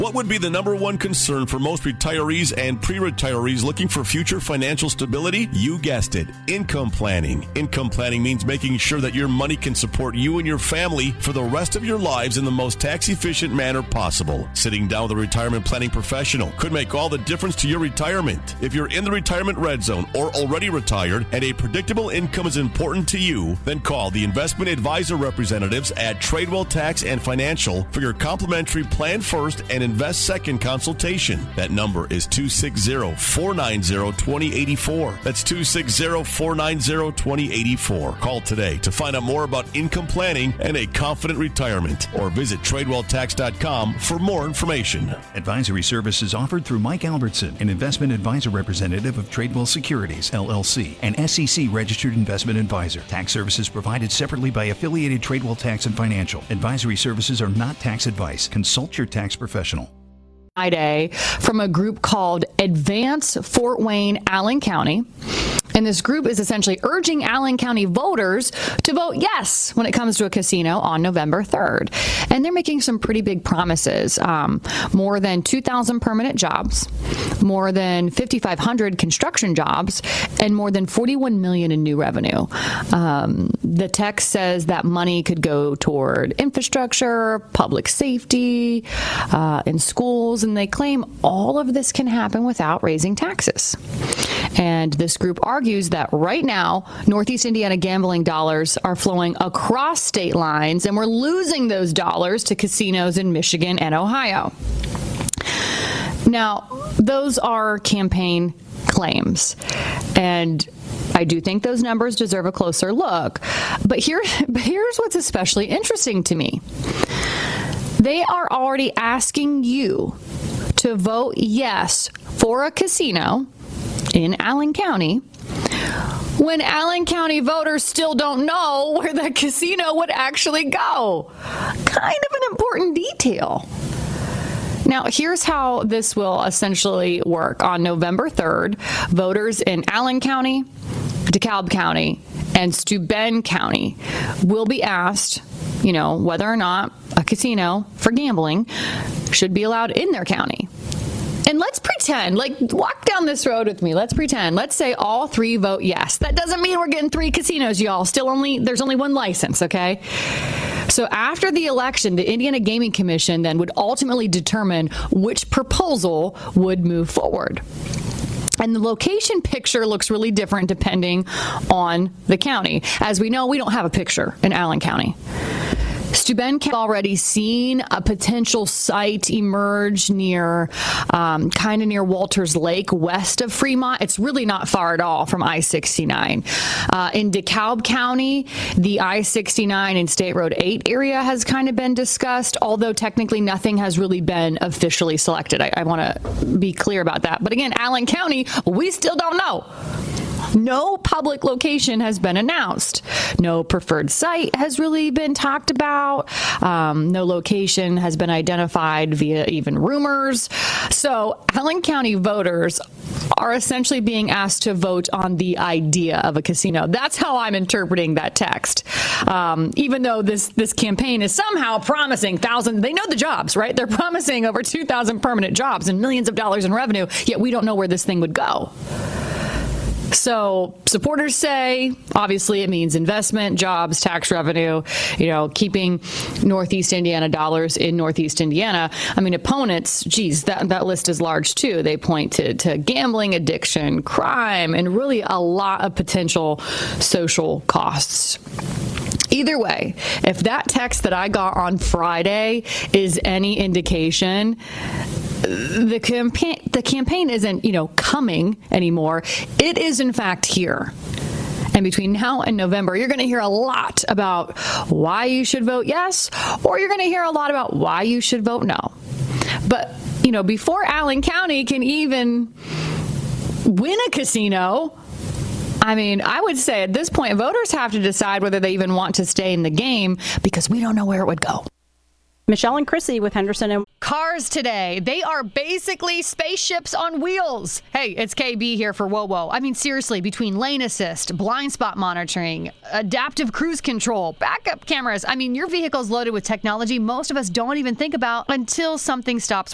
What would be the number one concern for most retirees and pre-retirees looking for future financial stability? You guessed it, income planning. Income planning means making sure that your money can support you and your family for the rest of your lives in the most tax-efficient manner possible. Sitting down with a retirement planning professional could make all the difference to your retirement. If you're in the retirement red zone or already retired and a predictable income is important to you, then call the investment advisor representatives at Tradewell Tax and Financial for your complimentary Plan First and Invest Second consultation. That number is 260-490-2084. That's 260-490-2084. Call today to find out more about income planning and a confident retirement, or visit TradewellTax.com for more information. Advisory services offered through Mike Albertson, an investment advisor representative of Tradewell Securities, LLC, an SEC-registered investment advisor. Tax services provided separately by affiliated Tradewell Tax and Financial. Advisory services are not tax advice. Consult your tax professional. Friday from a group called Advance Fort Wayne Allen County. And this group is essentially urging Allen County voters to vote yes when it comes to a casino on November 3rd. And they're making some pretty big promises. More than 2,000 permanent jobs, more than 5,500 construction jobs, and more than $41 million in new revenue. The text says that money could go toward infrastructure, public safety, in schools, and they claim all of this can happen without raising taxes. And this group argues that right now, Northeast Indiana gambling dollars are flowing across state lines, and we're losing those dollars to casinos in Michigan and Ohio. Now, those are campaign claims, and I do think those numbers deserve a closer look. But here's what's especially interesting to me. They are already asking you to vote yes for a casino in Allen County when Allen County voters still don't know where the casino would actually go. Kind of an important detail. Now, here's how this will essentially work. On November 3rd, voters in Allen County, DeKalb County, and Steuben County will be asked, whether or not a casino for gambling should be allowed in their county. And let's pretend, walk down this road with me. Let's pretend. Let's say all three vote yes. That doesn't mean we're getting 3 casinos, y'all. There's only 1 license, okay? So after the election, the Indiana Gaming Commission then would ultimately determine which proposal would move forward. And the location picture looks really different depending on the county. As we know, we don't have a picture in Allen County. Steuben County already seen a potential site emerge near Walters Lake, west of Fremont. It's really not far at all from I-69. In DeKalb County, the I-69 and State Road 8 area has kind of been discussed, although technically nothing has really been officially selected. I want to be clear about that. But again, Allen County, we still don't know. No public location has been announced. No preferred site has really been talked about. No location has been identified via even rumors. So Allen County voters are essentially being asked to vote on the idea of a casino. That's how I'm interpreting that text. Even though this campaign is somehow promising thousands, they know the jobs, right? They're promising over 2,000 permanent jobs and millions of dollars in revenue, yet we don't know where this thing would go. So supporters say, obviously, it means investment, jobs, tax revenue, keeping Northeast Indiana dollars in Northeast Indiana. I mean, opponents, that list is large, too. They point to gambling, addiction, crime, and really a lot of potential social costs. Either way, if that text that I got on Friday is any indication, the campaign isn't, coming anymore. It is, in fact, here. And between now and November, you're going to hear a lot about why you should vote yes, or you're going to hear a lot about why you should vote no. But, before Allen County can even win a casino, I would say at this point, voters have to decide whether they even want to stay in the game, because we don't know where it would go. Michelle and Chrissy with Henderson. Cars today, they are basically spaceships on wheels. Hey, it's KB here for WOWO. Seriously, between lane assist, blind spot monitoring, adaptive cruise control, backup cameras. Your vehicle's loaded with technology most of us don't even think about until something stops